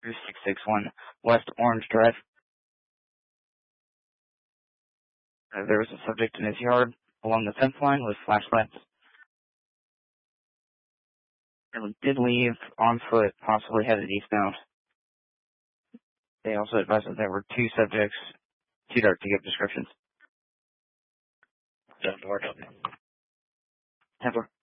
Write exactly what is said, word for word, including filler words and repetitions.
six six one West Orange Drive. Uh, there was a subject in his yard along the fence line with flashlights. And did leave on foot, possibly headed eastbound. They also advised that there were two subjects, too dark to give descriptions. Templar.